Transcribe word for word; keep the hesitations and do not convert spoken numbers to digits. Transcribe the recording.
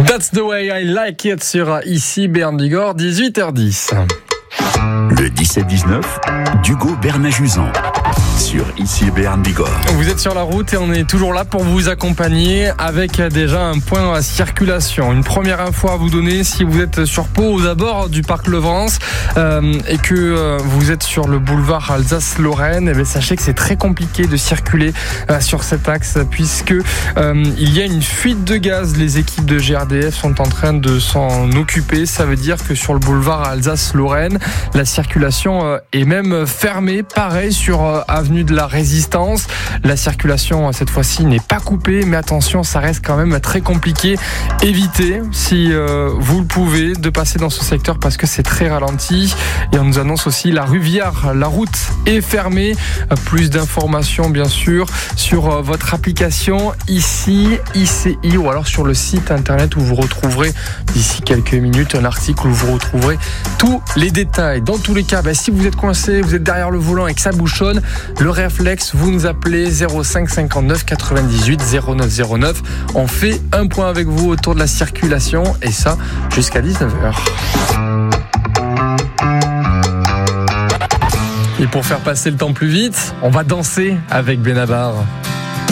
That's the way I like it sur ici Béarn Bigorre, dix-huit heures dix. Le dix-sept dix-neuf, d'Hugo Bernajuzan sur ici Béarn Bigorre. Vous êtes sur la route et on est toujours là pour vous accompagner avec déjà un point dans la circulation. Une première info à vous donner: si vous êtes sur Pau aux abords du parc Levrance euh, et que euh, vous êtes sur le boulevard Alsace-Lorraine, eh bien, sachez que c'est très compliqué de circuler euh, sur cet axe puisque euh, il y a une fuite de gaz. Les équipes de G R D F sont en train de s'en occuper. Ça veut dire que sur le boulevard Alsace-Lorraine, la circulation euh, est même fermée. Pareil sur euh, avenue de la Résistance. La circulation cette fois-ci n'est pas coupée, mais attention, ça reste quand même très compliqué. Évitez, si euh, vous le pouvez, de passer dans ce secteur parce que c'est très ralenti. Et on nous annonce aussi la rue Viard, la route est fermée. Plus d'informations bien sûr sur euh, votre application ici I C I ou alors sur le site internet où vous retrouverez d'ici quelques minutes un article où vous retrouverez tous les détails. Dans tous les cas, bah, si vous êtes coincé, vous êtes derrière le volant et que ça bouchonne, le réflexe, vous nous appelez zéro cinq cinquante-neuf quatre-vingt-dix-huit zéro neuf zéro neuf. On fait un point avec vous autour de la circulation et ça jusqu'à dix-neuf heures. Et pour faire passer le temps plus vite, on va danser avec Benabar.